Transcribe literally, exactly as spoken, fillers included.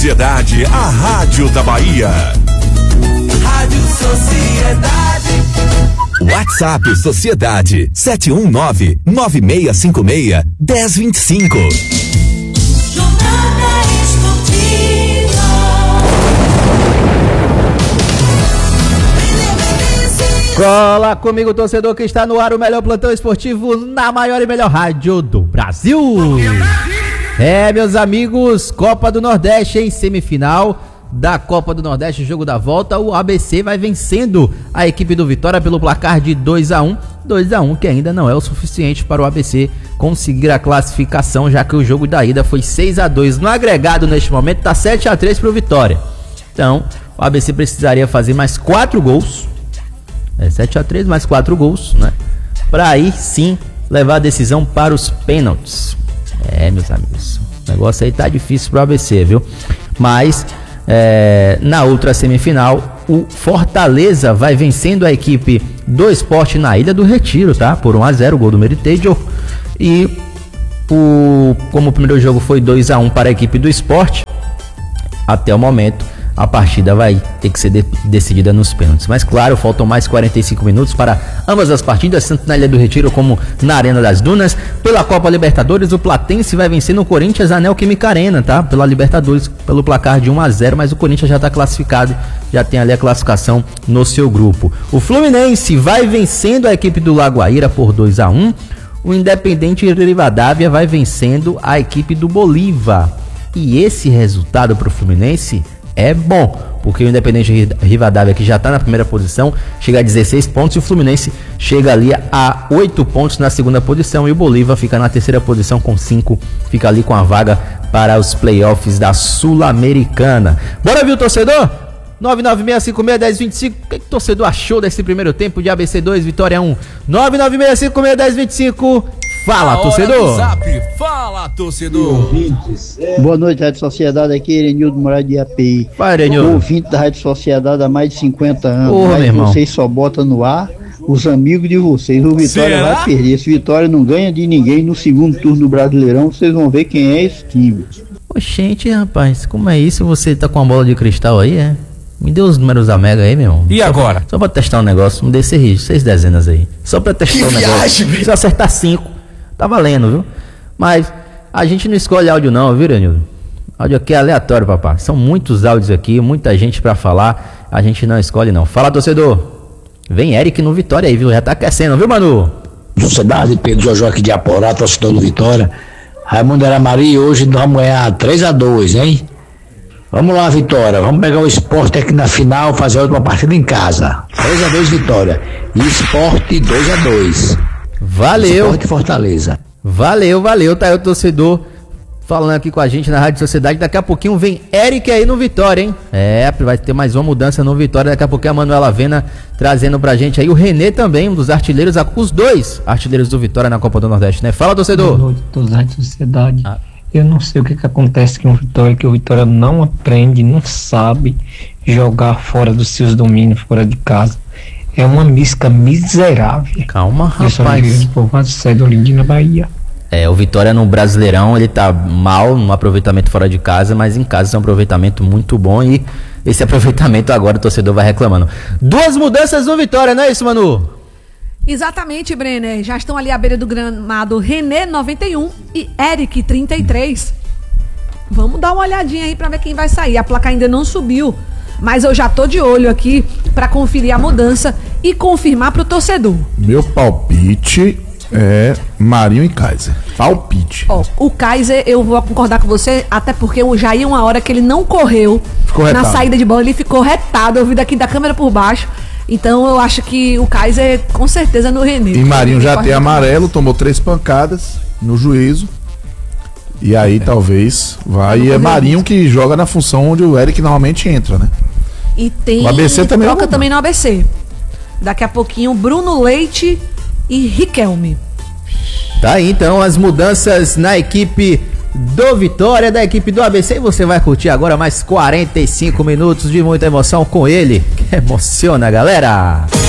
Sociedade, a rádio da Bahia. Rádio Sociedade. WhatsApp Sociedade sete um nove, nove seis cinco seis, um zero dois cinco. Jornada Esportiva. Cola comigo, torcedor, que está no ar o melhor plantão esportivo na maior e melhor rádio do Brasil. É, meus amigos, Copa do Nordeste em semifinal da Copa do Nordeste, jogo da volta. O A B C vai vencendo a equipe do Vitória pelo placar de dois a um. dois a um, que ainda não é o suficiente para o A B C conseguir a classificação, já que o jogo da ida foi seis a dois. No agregado, neste momento, está sete a três para o Vitória. Então, o A B C precisaria fazer mais quatro gols. É sete a três, mais quatro gols, né? Para aí sim levar a decisão para os pênaltis. É, meus amigos, o negócio aí tá difícil pro A B C, viu? Mas é, na outra semifinal, o Fortaleza vai vencendo a equipe do Sport na Ilha do Retiro, tá? Por um a zero, o gol do Meritejo. E o, como o primeiro jogo foi dois a um para a equipe do Sport, até o momento a partida vai ter que ser de, decidida nos pênaltis. Mas claro, faltam mais quarenta e cinco minutos para ambas as partidas, tanto na Ilha do Retiro como na Arena das Dunas. Pela Copa Libertadores, o Platense vai vencendo o Corinthians na Neoquímica Arena, tá? Pela Libertadores, pelo placar de um a zero, mas o Corinthians já está classificado, já tem ali a classificação no seu grupo. O Fluminense vai vencendo a equipe do Lagoaíra por dois a um. O Independente Rivadavia vai vencendo a equipe do Bolívar. E esse resultado para o Fluminense é bom, porque o Independente Rivadavia, que já está na primeira posição, chega a dezesseis pontos, e o Fluminense chega ali a oito pontos na segunda posição, e o Bolívar fica na terceira posição com cinco, fica ali com a vaga para os playoffs da Sul-Americana. Bora, viu, torcedor? nove nove seis cinco seis, um zero dois cinco. O que, que o torcedor achou desse primeiro tempo de A B C dois, Vitória um? nove nove seis cinco seis, um zero dois cinco. Fala, torcedor! Zap, fala, torcedor! Boa noite, Rádio Sociedade, aqui Erenildo Moraes de A P I. Vai, Erenildo. Ouvinte da Rádio Sociedade há mais de cinquenta anos. Ô, mas meu vocês só botam no ar os amigos de vocês. O Vitória Será? vai perder. Esse Vitória não ganha de ninguém no segundo turno do Brasileirão. Vocês vão ver quem é esse time. Oxente, rapaz, como é isso? Você tá com a bola de cristal aí, é? Me dê os números da Mega aí, meu irmão. E só, agora? Só pra testar um negócio, me dê esse risco, seis dezenas aí. Só pra testar um negócio. Se eu acertar cinco, tá valendo, viu? Mas a gente não escolhe áudio não, viu, Renildo? Áudio aqui é aleatório, papá. São muitos áudios aqui, muita gente pra falar. A gente não escolhe não. Fala, torcedor. Vem Eric no Vitória aí, viu? Já tá aquecendo, viu, Manu? Sociedade, Pedro Jojo aqui de Aporá, torcedor do Vitória. Raimundo era Maria, hoje nós vamos ganhar três a dois, hein? Vamos lá, Vitória. Vamos pegar o Sport aqui na final, fazer a última partida em casa. três a dois, Vitória. E Sport dois a dois. Valeu. Sport e Fortaleza. Valeu, valeu. Tá aí o torcedor falando aqui com a gente na Rádio Sociedade. Daqui a pouquinho vem Eric aí no Vitória, hein? É, vai ter mais uma mudança no Vitória. Daqui a pouquinho a Manuela Vena trazendo pra gente aí. O Renê também, um dos artilheiros, os dois artilheiros do Vitória na Copa do Nordeste, né? Fala, torcedor. Boa noite, todos da Rádio Sociedade. Ah. Eu não sei o que, que acontece com o Vitória, que o Vitória não aprende, não sabe jogar fora dos seus domínios, fora de casa. É uma misca miserável. Calma, rapaz. Povoado Cedo, Olindina, Bahia. É, o Vitória no Brasileirão, ele tá mal no aproveitamento fora de casa, mas em casa é um aproveitamento muito bom, e esse aproveitamento agora o torcedor vai reclamando. Duas mudanças no Vitória, não é isso, Manu? Exatamente, Brenner. Já estão ali à beira do gramado René, noventa e um, e Eric, trinta e três. Vamos dar uma olhadinha aí pra ver quem vai sair. A placa ainda não subiu, mas eu já tô de olho aqui pra conferir a mudança e confirmar pro torcedor. Meu palpite é Marinho e Kaiser. Palpite. Ó, o Kaiser, eu vou concordar com você, até porque já ia uma hora que ele não correu Ficou na retado. saída de bola, ele ficou retado, eu vi daqui da câmera por baixo. Então eu acho que o Kaiser com certeza no René. E Marinho já tem amarelo, tomou três pancadas no juízo. E aí talvez vai. E é Marinho que joga na função onde o Eric normalmente entra, né? E tem O A B C também troca vai mudar. também no A B C. Daqui a pouquinho Bruno Leite e Riquelme. Tá aí então as mudanças na equipe do Vitória, da equipe do A B C, e você vai curtir agora mais quarenta e cinco minutos de muita emoção com ele, que emociona, galera.